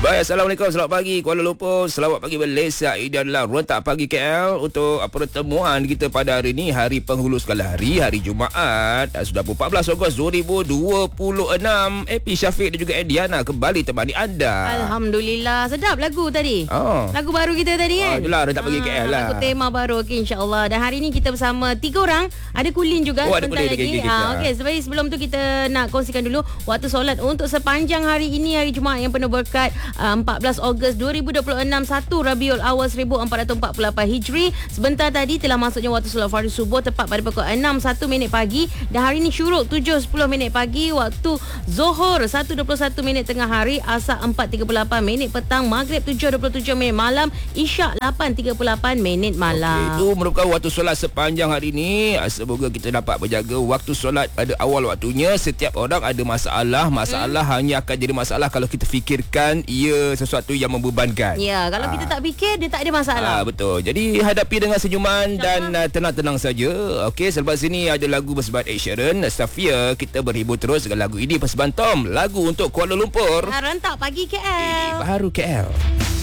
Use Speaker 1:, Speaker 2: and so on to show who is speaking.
Speaker 1: Baik, Assalamualaikum, selamat pagi Kuala Lumpur, selamat pagi Malaysia. Ini adalah Rentak Pagi KL untuk pertemuan kita pada hari ini, hari penghulu sekali hari Jumaat. Sudah 14 Ogos 2026. AP Syafiq dan juga Ediana kembali temani anda.
Speaker 2: Alhamdulillah, sedap lagu tadi. Lagu baru kita tadi kan.
Speaker 1: Itulah Rentak Pagi KL lah.
Speaker 2: Lagu tema baru, okay, insyaAllah. Dan hari ini kita bersama 3 orang. Ada Kulin juga sebentar lagi. Okey, sebelum tu kita nak kongsikan dulu waktu solat untuk sepanjang hari ini, hari Jumaat yang penuh berkat. 14 Ogos 2026, 1 Rabiul Awal 1448 Hijri. Sebentar tadi telah masuknya waktu solat fardu subuh tepat pada pukul 6:01 pagi. Dan hari ini syuruk 7:10 pagi. Waktu Zohor 1:21 tengah hari. Asar 4:38 petang. Maghrib 7:27 malam. Isyak 8:38 malam.
Speaker 1: Itu merupakan waktu solat sepanjang hari ini. Semoga kita dapat berjaga waktu solat pada awal waktunya. Setiap orang ada masalah hanya akan jadi masalah kalau kita fikirkan ia sesuatu yang membebankan.
Speaker 2: Ya, kalau kita tak fikir, dia tak ada masalah.
Speaker 1: Betul. Jadi hadapi dengan senyuman dan tenang-tenang saja. Okey, selepas ini ada lagu bersebut Ed Sheeran, Safia. Kita berhibur terus dengan lagu ini bersebut Tom, lagu untuk Kuala Lumpur.
Speaker 2: Rentak Pagi KL.
Speaker 1: Ini baru KL.